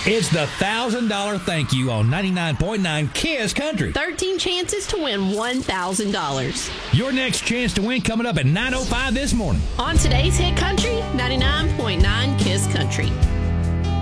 It's the $1,000 thank you on 99.9 KISS Country. 13 chances to win $1,000. Your next chance to win coming up at 9:05 this morning. On today's Hit Country, 99.9 KISS Country.